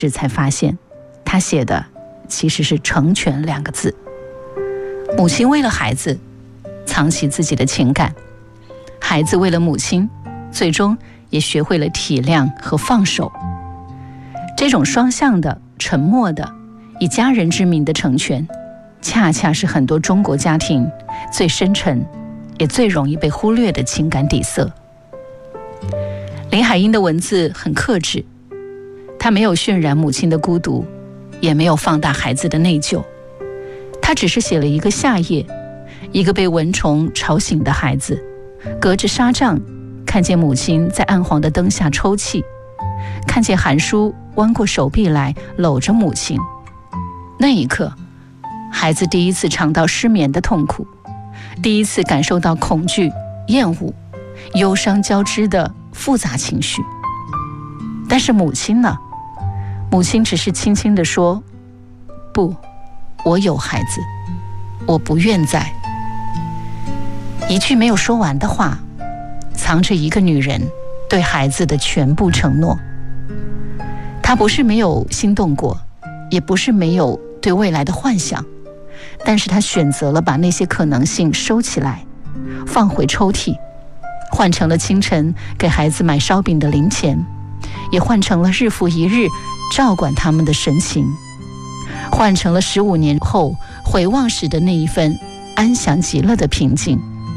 才发现他写的其实是成全2个字。母亲为了孩子藏起自己的情感，孩子为了母亲最终也学会了体谅和放手。这种双向的、沉默的、以家人之名的成全，恰恰是很多中国家庭最深沉也最容易被忽略的情感底色。林海音的文字很克制，她没有渲染母亲的孤独，也没有放大孩子的内疚，她只是写了一个夏夜，一个被蚊虫吵醒的孩子隔着纱帐看见母亲在暗黄的灯下抽泣，看见韩叔弯过手臂来搂着母亲。那一刻，孩子第一次尝到失眠的痛苦，第一次感受到恐惧、厌恶、忧伤交织的复杂情绪。但是母亲呢？母亲只是轻轻地说：不，我有孩子，我不愿再。一句没有说完的话，藏着一个女人对孩子的全部承诺。她不是没有心动过，也不是没有对未来的幻想，但是她选择了把那些可能性收起来，放回抽屉，换成了清晨给孩子买烧饼的零钱，也换成了日复一日照管他们的神情，换成了15年后回望时的那一份安详极了的平静。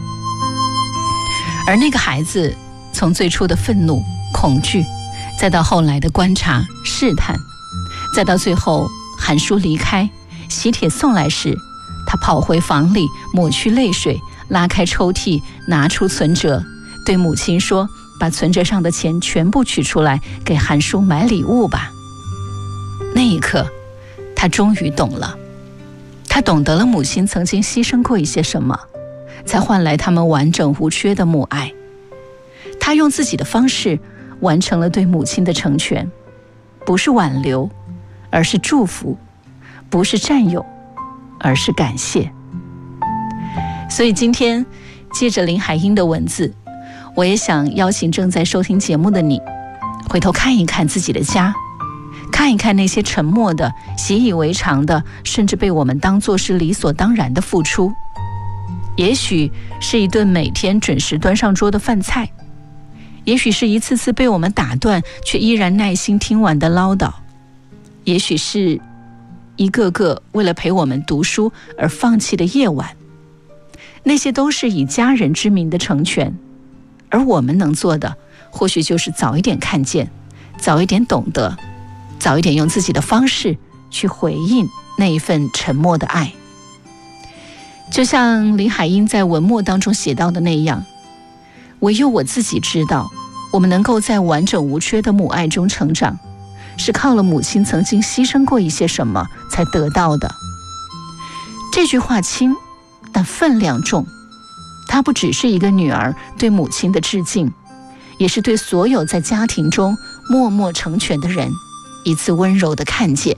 而那个孩子从最初的愤怒、恐惧，再到后来的观察、试探，再到最后韩叔离开，喜帖送来时，他跑回房里，抹去泪水，拉开抽屉，拿出存折，对母亲说：把存折上的钱全部取出来，给韩叔买礼物吧。那一刻，他终于懂了，他懂得了母亲曾经牺牲过一些什么，才换来他们完整无缺的母爱。他用自己的方式完成了对母亲的成全，不是挽留，而是祝福；不是占有，而是感谢。所以今天借着林海音的文字，我也想邀请正在收听节目的你，回头看一看自己的家，看一看那些沉默的、习以为常的，甚至被我们当作是理所当然的付出。也许是一顿每天准时端上桌的饭菜，也许是一次次被我们打断却依然耐心听完的唠叨，也许是一个个为了陪我们读书而放弃的夜晚。那些都是以家人之名的成全，而我们能做的或许就是早一点看见，早一点懂得，早一点用自己的方式去回应那一份沉默的爱。就像林海音在文末当中写到的那样，唯有我自己知道，我们能够在完整无缺的母爱中成长，是靠了母亲曾经牺牲过一些什么才得到的。这句话轻，但分量重，它不只是一个女儿对母亲的致敬，也是对所有在家庭中默默成全的人一次温柔的看见。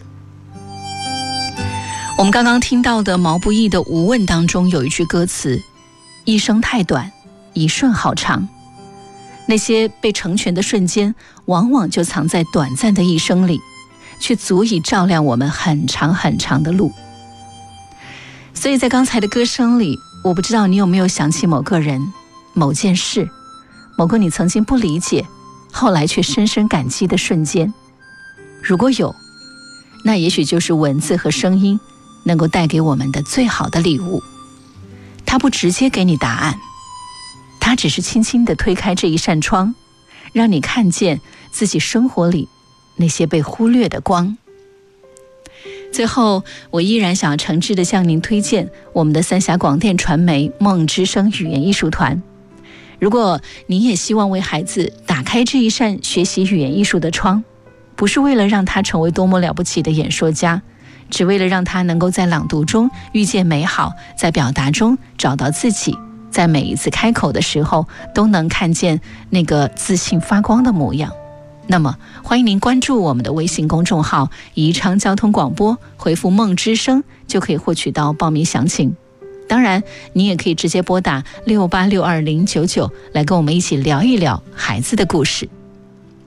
我们刚刚听到的毛不易的《无问》当中有一句歌词：一生太短，一瞬好长。那些被成全的瞬间，往往就藏在短暂的一生里，却足以照亮我们很长很长的路。所以在刚才的歌声里，我不知道你有没有想起某个人、某件事、某个你曾经不理解，后来却深深感激的瞬间。如果有，那也许就是文字和声音能够带给我们的最好的礼物。它不直接给你答案，它只是轻轻地推开这一扇窗，让你看见自己生活里那些被忽略的光。最后，我依然想要诚挚地向您推荐我们的三峡广电传媒梦之声语言艺术团。如果你也希望为孩子打开这一扇学习语言艺术的窗，不是为了让他成为多么了不起的演说家，只为了让他能够在朗读中遇见美好，在表达中找到自己，在每一次开口的时候都能看见那个自信发光的模样。那么欢迎您关注我们的微信公众号宜昌交通广播，回复梦之声就可以获取到报名详情。当然你也可以直接拨打6862-099来跟我们一起聊一聊孩子的故事。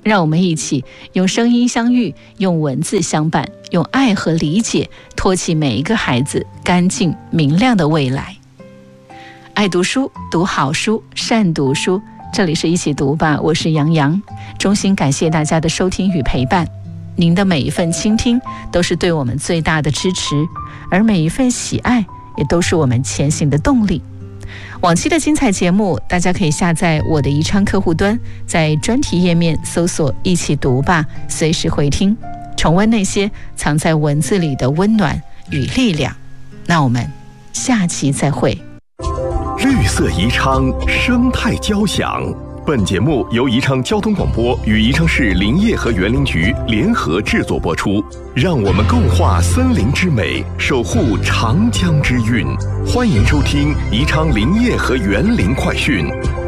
让我们一起用声音相遇，用文字相伴，用爱和理解托起每一个孩子干净明亮的未来。爱读书，读好书，善读书。这里是一起读吧，我是杨洋。衷心感谢大家的收听与陪伴，您的每一份倾听都是对我们最大的支持，而每一份喜爱也都是我们前行的动力。往期的精彩节目，大家可以下载我的宜昌客户端，在专题页面搜索一起读吧，随时回听，重温那些藏在文字里的温暖与力量。那我们下期再会。 绿色宜昌，生态交响。本节目由宜昌交通广播与宜昌市林业和园林局联合制作播出。让我们共话森林之美，守护长江之韵。欢迎收听宜昌林业和园林快讯。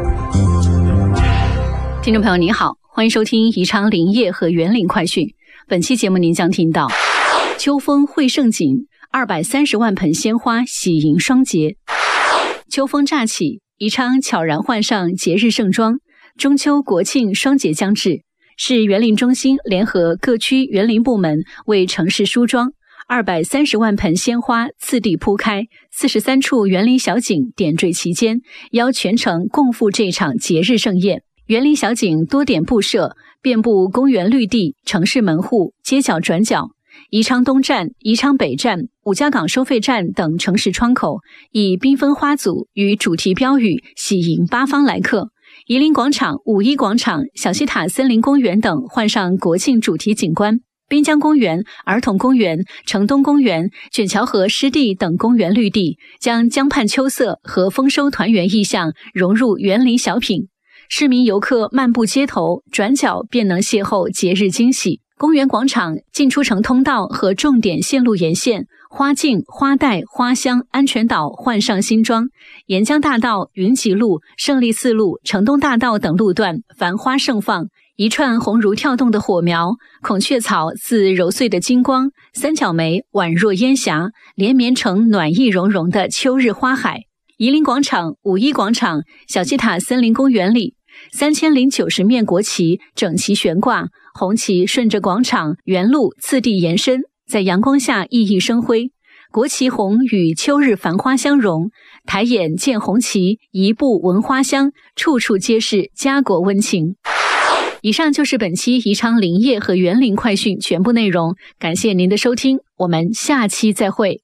听众朋友您好，欢迎收听宜昌林业和园林快讯。本期节目您将听到：秋风会盛景，230万盆鲜花喜迎双节。秋风乍起，宜昌悄然换上节日盛装。中秋国庆双节将至，市园林中心联合各区园林部门为城市梳妆，230万盆鲜花次第铺开，43处园林小景点缀其间，邀全城共赴这场节日盛宴。园林小景多点布设，遍布公园绿地、城市门户、街角转角。宜昌东站、宜昌北站、五家港收费站等城市窗口，以缤纷花组与主题标语喜迎八方来客。宜林广场、五一广场、小西塔森林公园等换上国庆主题景观，滨江公园、儿童公园、城东公园、卷桥河湿地等公园绿地将江畔秋色和丰收团圆意象融入园林小品。市民游客漫步街头，转角便能邂逅节日惊喜。公园广场、进出城通道和重点线路沿线，花径、花带、花香、安全岛换上新装。沿江大道、云集路、胜利四路、城东大道等路段繁花盛放，一串红如跳动的火苗，孔雀草似揉碎的金光，三角梅宛若烟霞，连绵成暖意融融的秋日花海。宜林广场、五一广场、小西塔森林公园里，3090面国旗整齐悬挂，红旗顺着广场原路次第延伸，在阳光下熠熠生辉。国旗红与秋日繁花相融，抬眼见红旗，一步闻花香，处处皆是家国温情。以上就是本期宜昌林业和园林快讯全部内容，感谢您的收听，我们下期再会。